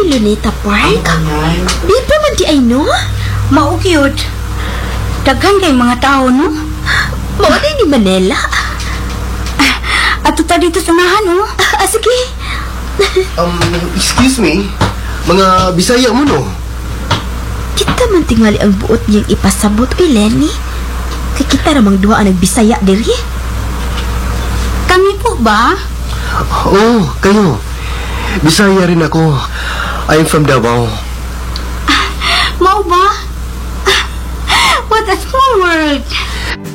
ni Luneta Park? Di pa man di ay, no? Maugyod. Daghan kay mga tao, no? Mao ni Manila. Ato ta dito sa nahan, no? Sige. Excuse me. Mga Bisaya mo, no? Kita man tingali ang buot niyang ipasabot, oy Lenny. Kay kita ramang duha ang nagbisaya diri. Kami po ba? Oo, kayo. Bisaya rin ako. I'm from Davao. Mau ba? What a small world.